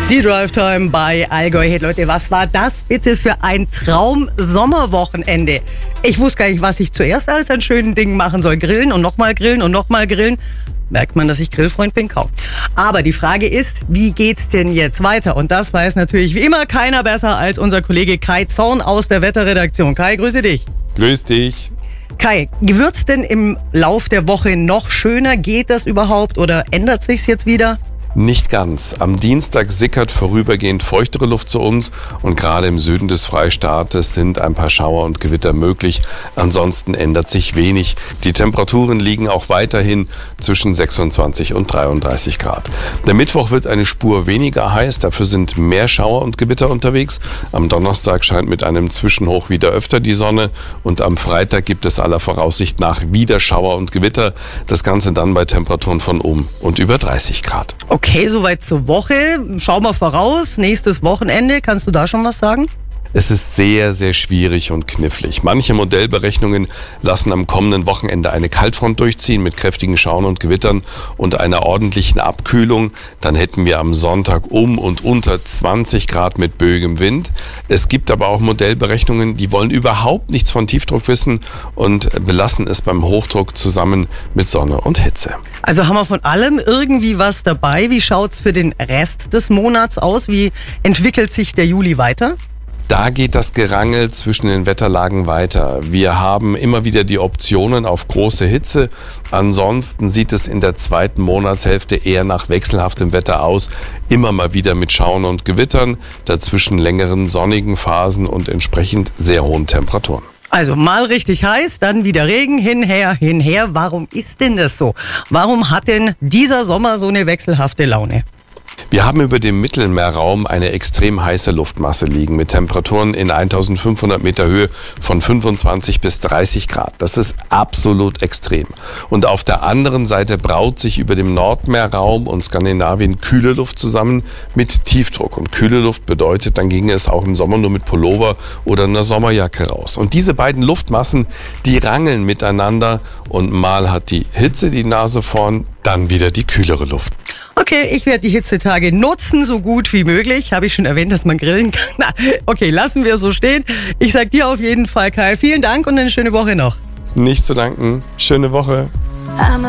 Die Drive-Time bei Allgäu Hit. Leute, was war das bitte für ein Traum-Sommerwochenende? Ich wusste gar nicht, was ich zuerst alles an schönen Dingen machen soll. Grillen und nochmal grillen und nochmal grillen. Merkt man, dass ich Grillfreund bin? Kaum. Aber die Frage ist, wie geht's denn jetzt weiter? Und das weiß natürlich wie immer keiner besser als unser Kollege Kai Zorn aus der Wetterredaktion. Kai, grüße dich. Grüß dich. Kai, wird's denn im Lauf der Woche noch schöner? Geht das überhaupt oder ändert sich's jetzt wieder? Nicht ganz. Am Dienstag sickert vorübergehend feuchtere Luft zu uns und gerade im Süden des Freistaates sind ein paar Schauer und Gewitter möglich. Ansonsten ändert sich wenig. Die Temperaturen liegen auch weiterhin zwischen 26 und 33 Grad. Der Mittwoch wird eine Spur weniger heiß, dafür sind mehr Schauer und Gewitter unterwegs. Am Donnerstag scheint mit einem Zwischenhoch wieder öfter die Sonne und am Freitag gibt es aller Voraussicht nach wieder Schauer und Gewitter. Das Ganze dann bei Temperaturen von um und über 30 Grad. Okay, soweit zur Woche. Schauen wir voraus. Nächstes Wochenende. Kannst du da schon was sagen? Es ist sehr, sehr schwierig und knifflig. Manche Modellberechnungen lassen am kommenden Wochenende eine Kaltfront durchziehen mit kräftigen Schauern und Gewittern und einer ordentlichen Abkühlung. Dann hätten wir am Sonntag um und unter 20 Grad mit böigem Wind. Es gibt aber auch Modellberechnungen, die wollen überhaupt nichts von Tiefdruck wissen und belassen es beim Hochdruck zusammen mit Sonne und Hitze. Also haben wir von allem irgendwie was dabei. Wie schaut's für den Rest des Monats aus? Wie entwickelt sich der Juli weiter? Da geht das Gerangel zwischen den Wetterlagen weiter. Wir haben immer wieder die Optionen auf große Hitze. Ansonsten sieht es in der zweiten Monatshälfte eher nach wechselhaftem Wetter aus. Immer mal wieder mit Schauern und Gewittern, dazwischen längeren sonnigen Phasen und entsprechend sehr hohen Temperaturen. Also mal richtig heiß, dann wieder Regen, hinher. Warum ist denn das so? Warum hat denn dieser Sommer so eine wechselhafte Laune? Wir haben über dem Mittelmeerraum eine extrem heiße Luftmasse liegen mit Temperaturen in 1500 Meter Höhe von 25 bis 30 Grad. Das ist absolut extrem. Und auf der anderen Seite braut sich über dem Nordmeerraum und Skandinavien kühle Luft zusammen mit Tiefdruck. Und kühle Luft bedeutet, dann ginge es auch im Sommer nur mit Pullover oder einer Sommerjacke raus. Und diese beiden Luftmassen, die rangeln miteinander und mal hat die Hitze die Nase vorn, dann wieder die kühlere Luft. Okay, ich werde die Hitzetage nutzen, so gut wie möglich. Habe ich schon erwähnt, dass man grillen kann? Na, okay, lassen wir so stehen. Ich sage dir auf jeden Fall, Kai, vielen Dank und eine schöne Woche noch. Nicht zu danken. Schöne Woche.